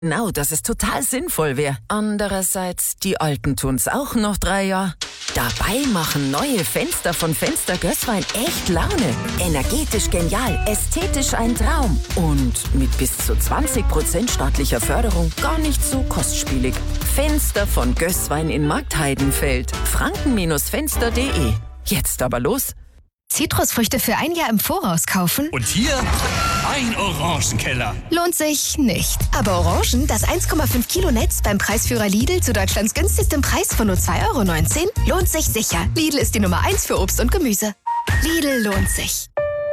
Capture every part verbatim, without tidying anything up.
Genau, dass es total sinnvoll wäre. Andererseits, die Alten tun's auch noch drei Jahre. Dabei machen neue Fenster von Fenster Gößwein echt Laune. Energetisch genial, ästhetisch ein Traum. Und mit bis zu zwanzig Prozent staatlicher Förderung gar nicht so kostspielig. Fenster von Gößwein in Marktheidenfeld. franken-fenster punkt de. Jetzt aber los. Zitrusfrüchte für ein Jahr im Voraus kaufen? Und hier ein Orangenkeller. Lohnt sich nicht. Aber Orangen, das eins Komma fünf Kilo Netz beim Preisführer Lidl zu Deutschlands günstigstem Preis von nur zwei Euro neunzehn, lohnt sich sicher. Lidl ist die Nummer eins für Obst und Gemüse. Lidl lohnt sich.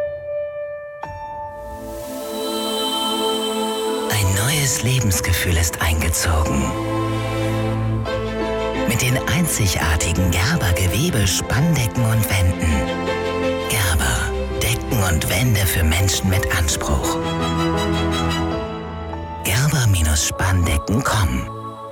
Ein neues Lebensgefühl ist eingezogen. Mit den einzigartigen Gerber Gewebe, Spanndecken und Wänden. Gerber, Decken und Wände für Menschen mit Anspruch. Gerber Spanndecken punkt com.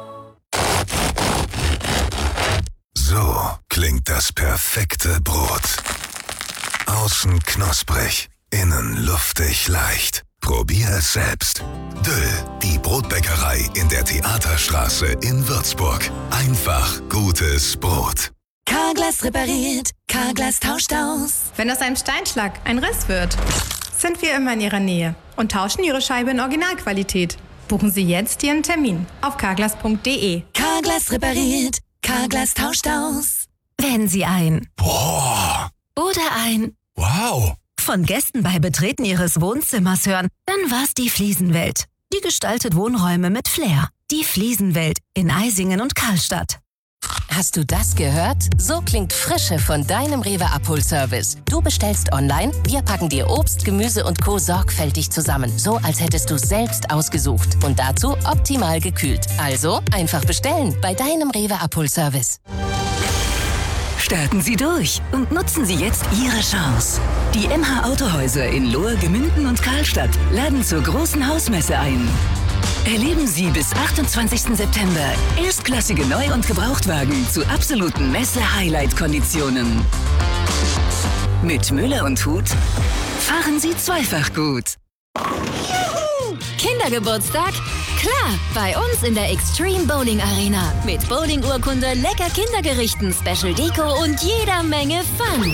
So klingt das perfekte Brot. Außen knusprig, innen luftig leicht. Probier es selbst. Döll, die Brotbäckerei in der Theaterstraße in Würzburg. Einfach gutes Brot. Carglass repariert, Carglass tauscht aus. Wenn aus einem Steinschlag ein Riss wird, sind wir immer in Ihrer Nähe und tauschen Ihre Scheibe in Originalqualität. Buchen Sie jetzt Ihren Termin auf carglass punkt de. Carglass repariert, Carglass tauscht aus. Wenn Sie ein Boah! oder ein Wow! von Gästen bei Betreten Ihres Wohnzimmers hören, dann war's die Fliesenwelt. Die gestaltet Wohnräume mit Flair. Die Fliesenwelt in Eisingen und Karlstadt. Hast du das gehört? So klingt Frische von deinem Rewe Abholservice. Du bestellst online, wir packen dir Obst, Gemüse und Co. sorgfältig zusammen. So, als hättest du selbst ausgesucht. Und dazu optimal gekühlt. Also einfach bestellen bei deinem Rewe Abholservice. Starten Sie durch und nutzen Sie jetzt Ihre Chance. Die M H Autohäuser in Lohr, Gemünden und Karlstadt laden zur großen Hausmesse ein. Erleben Sie bis achtundzwanzigsten September erstklassige Neu- und Gebrauchtwagen zu absoluten Messe-Highlight-Konditionen. Mit Müller und Huth fahren Sie zweifach gut. Kindergeburtstag? Klar, bei uns in der Extreme Bowling Arena. Mit Bowling-Urkunde, lecker Kindergerichten, Special Deko und jeder Menge Fun.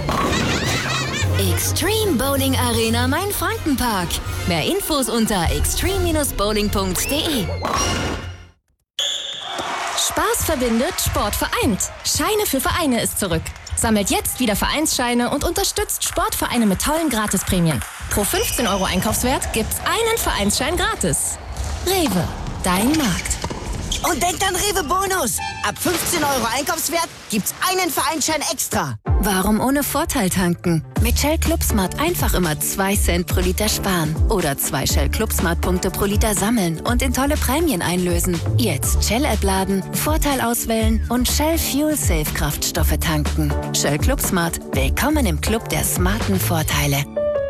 Extreme Bowling Arena Main-Frankenpark. Mehr Infos unter extreme Bindestrich bowling punkt de. Spaß verbindet, Sport vereint. Scheine für Vereine ist zurück. Sammelt jetzt wieder Vereinsscheine und unterstützt Sportvereine mit tollen Gratisprämien. Pro fünfzehn Euro Einkaufswert gibt's einen Vereinsschein gratis. Rewe, dein Markt. Und denkt an Rewe Bonus. Ab fünfzehn Euro Einkaufswert gibt's einen Vereinsschein extra. Warum ohne Vorteil tanken? Mit Shell Club Smart einfach immer zwei Cent pro Liter sparen. Oder zwei Shell Club Smart Punkte pro Liter sammeln und in tolle Prämien einlösen. Jetzt Shell-App laden, Vorteil auswählen und Shell Fuel Safe Kraftstoffe tanken. Shell Club Smart. Willkommen im Club der smarten Vorteile.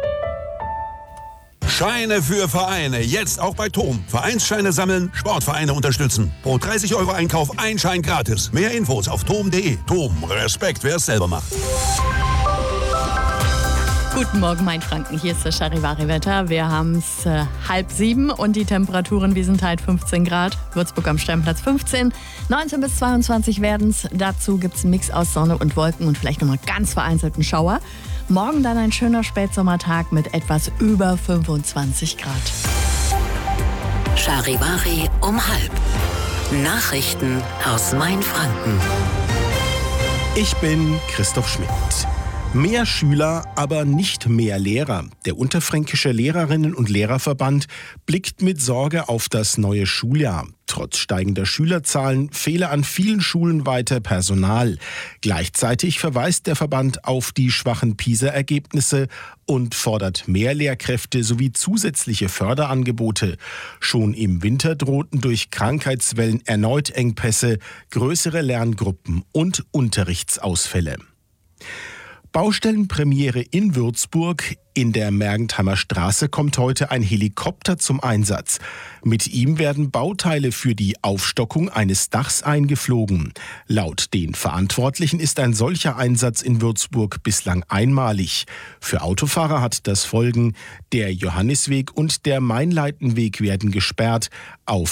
Scheine für Vereine, jetzt auch bei Tom. Vereinsscheine sammeln, Sportvereine unterstützen. Pro dreißig Euro Einkauf ein Schein gratis. Mehr Infos auf tom punkt de. Tom, Respekt, wer es selber macht. Guten Morgen, mein Franken. Hier ist das Charivari-Wetter. Wir haben es äh, halb sieben und die Temperaturen, wir sind halt fünfzehn Grad. Würzburg am Sternplatz fünfzehn. neunzehn bis zweiundzwanzig werden es. Dazu gibt es einen Mix aus Sonne und Wolken und vielleicht nochmal ganz vereinzelten Schauer. Morgen dann ein schöner Spätsommertag mit etwas über fünfundzwanzig Grad. Charivari um halb. Nachrichten aus Mainfranken. Ich bin Christoph Schmidt. Mehr Schüler, aber nicht mehr Lehrer. Der Unterfränkische Lehrerinnen- und Lehrerverband blickt mit Sorge auf das neue Schuljahr. Trotz steigender Schülerzahlen fehle an vielen Schulen weiter Personal. Gleichzeitig verweist der Verband auf die schwachen PISA-Ergebnisse und fordert mehr Lehrkräfte sowie zusätzliche Förderangebote. Schon im Winter drohten durch Krankheitswellen erneut Engpässe, größere Lerngruppen und Unterrichtsausfälle. Baustellenpremiere in Würzburg. In der Mergentheimer Straße kommt heute ein Helikopter zum Einsatz. Mit ihm werden Bauteile für die Aufstockung eines Dachs eingeflogen. Laut den Verantwortlichen ist ein solcher Einsatz in Würzburg bislang einmalig. Für Autofahrer hat das Folgen: Der Johannisweg und der Mainleitenweg werden gesperrt. Auf